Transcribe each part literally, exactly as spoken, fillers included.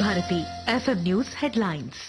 Bharati FM news headlines.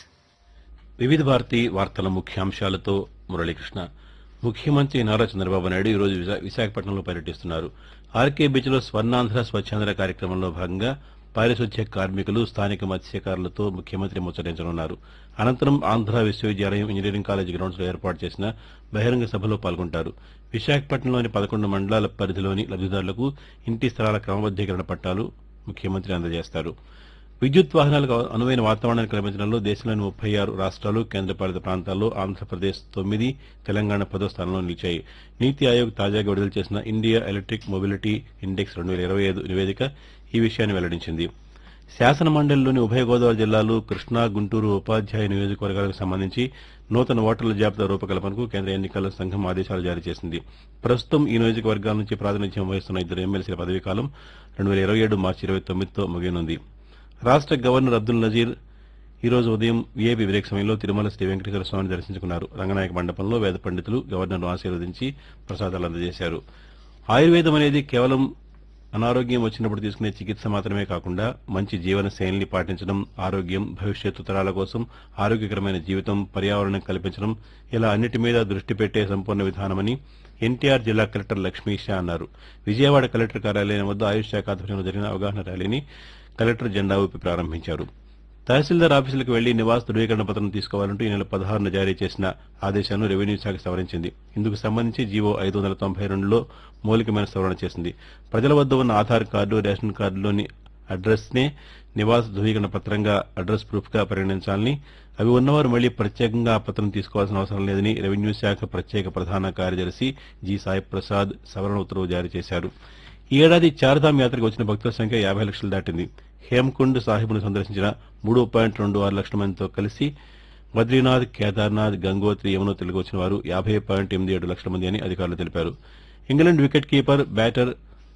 వివిధ భారతి వార్తల ముఖ్యాంశాలతో మురళీకృష్ణ. ముఖ్యమంత్రి నారా చంద్రబాబు నాయుడు ఈరోజు విశా- విశాఖపట్నంలో పర్యటిస్తున్నారు. ఆర్కే బీచ్లో స్వర్ణాంధ్ర స్వచ్ఛాంధ్ర కార్యక్రమంలో భాగంగా పారిశుధ్య కార్మికులు, స్థానిక మత్స్యకారులతో ముఖ్యమంత్రి ముచ్చటించనున్నారు. అనంతరం ఆంధ్ర విశ్వవిద్యాలయం ఇంజనీరింగ్ కాలేజ్ గ్రౌండ్స్లో ఏర్పాటు చేసిన బహిరంగ సభలో పాల్గొంటారు. విశాఖపట్నంలోని పదకొండు మండలాల పరిధిలోని లబ్దిదారులకు ఇంటి స్థలాల క్రమబద్దీకరణ పట్టాలు ముఖ్యమంత్రి అందజేస్తారు. విద్యుత్ వాహనాలకు అనువైన వాతావరణాన్ని కల్పించడంలో దేశంలోని ముప్పై ఆరు రాష్ట్రాలు, కేంద్రపాలిత ప్రాంతాల్లో ఆంధ్రప్రదేశ్ తొమ్మిది, తెలంగాణ పదో స్థానంలో నిలిచాయి. నీతి ఆయోగ్ తాజాగా విడుదల చేసిన ఇండియా ఎలక్ట్రిక్ మొబిలిటీ ఇండెక్స్ రెండు వేల ఇరవై ఐదు నివేదిక ఈ విషయాన్ని వెల్లడించింది. శాసన మండలిలోని ఉభయ గోదావరి జిల్లాలు, కృష్ణా, గుంటూరు ఉపాధ్యాయ నియోజకవర్గాలకు సంబంధించి నూతన ఓటర్ల జాబితా రూపకల్పనకు కేంద్ర ఎన్నికల సంఘం ఆదేశాలు జారీ చేసింది. ప్రస్తుతం ఈ నియోజకవర్గాల నుంచి ప్రాతినిధ్యం వహిస్తున్న ఇద్దరు ఎమ్మెల్సీల పదవీకాలం రెండు వేల ఇరవై ఏడు మార్చి ఇరవై తొమ్మిదితో ముగియనుంది. రాష్ట గవర్నర్ అబ్దుల్ నజీర్ ఈ రోజు ఉదయం వీఐపీ బ్రేక్ సమయంలో తిరుమల శ్రీ వెంకటేశ్వర స్వామిని దర్శించుకున్నారు. రంగనాయక మండపంలో వేద పండితులు గవర్నర్ను ఆశీర్వదించి ప్రసాదాలు అందజేశారు. ఆయుర్వేదం అనేది కేవలం అనారోగ్యం వచ్చినప్పుడు తీసుకునే చికిత్స మాత్రమే కాకుండా మంచి జీవన శైలిని పాటించడం, ఆరోగ్యం, భవిష్యత్తు తరాల కోసం ఆరోగ్యకరమైన జీవితం, పర్యావరణం కల్పించడం, ఇలా అన్నిటి మీద దృష్టి పెట్టే సంపూర్ణ విధానమని ఎన్టీఆర్ జిల్లా కలెక్టర్ లక్ష్మీ షా అన్నారు. విజయవాడ కలెక్టర్ కార్యాలయం వద్ద ఆయుష్ శాఖ ఆధ్వర్యంలో జరిగిన అవగాహన ర్యాలీని కలెక్టర్ జెండా ఊపి ప్రారంభించారు. తహసీల్దార్ ఆఫీసులకు వెళ్లి నివాస ధృవీకరణ పత్రం తీసుకోవాలంటూ ఈ నెల పదహారున జారీ చేసిన ఆదేశాలను రెవెన్యూ శాఖ సవరించింది. ఇందుకు సంబంధించి జీవో ఐదు వందల తొంభై రెండులో మౌలికమైన సవరణ చేసింది. ప్రజల వద్ద ఉన్న ఆధార్ కార్డు, రేషన్ కార్డులోని అడ్రస్ నే నివాస ధృవీకరణ పత్రంగా, అడ్రస్ ప్రూఫ్ గా పరిగణించాలని, అవి ఉన్నవారు మళ్లీ ప్రత్యేకంగా ఆ పత్రం తీసుకోవాల్సిన అవసరం లేదని రెవెన్యూ శాఖ ప్రత్యేక ప్రధాన కార్యదర్శి జి సాయి ప్రసాద్ సవరణ ఉత్తర్వు జారీ చేశారు. ఈ ఏడాది చార్ధామ్ యాత్రకు వచ్చిన భక్తుల సంఖ్య యాభై లక్షలు దాటింది. హేమ్కుండ్ సాహిబ్ను సందర్శించిన మూడు పాయింట్ రెండు ఆరు లక్షల మందితో కలిసి బద్రీనాథ్, కేదార్నాథ్, గంగోత్రి, యమునోత్రికి వచ్చిన వారు యాభై పాయింట్ ఎనిమిది ఏడు లక్షల మంది అని అధికారులు తెలిపారు. England wicket keeper, batter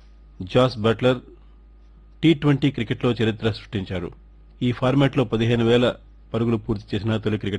Jos Buttler T twenty క్రికెట్లో చరిత్ర సృష్టించారు. ఈ ఫార్మాట్లో పదిహేను వేల పరుగులు పూర్తి చేసిన తొలి క్రికెట్